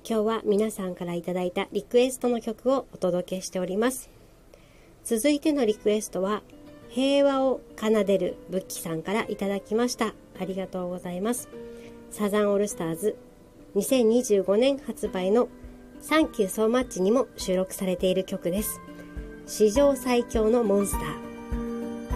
今日は皆さんからいただいたリクエストの曲をお届けしております。続いてのリクエストは平和を奏でるブッキさんからいただきました。ありがとうございます。サザンオールスターズ2025年発売のサンキューソーマッチにも収録されている曲です。史上最強のモンスター。